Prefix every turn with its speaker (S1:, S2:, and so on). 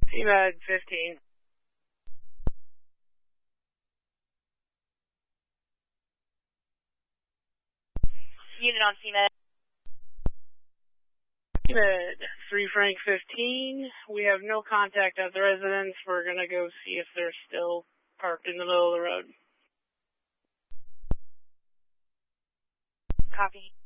S1: CMAD 15.
S2: Unit on CMAD.
S1: CMAD 3 Frank 15. We have no contact at the residence. We're going to go see if they're still parked in the middle of the road.
S2: Copy.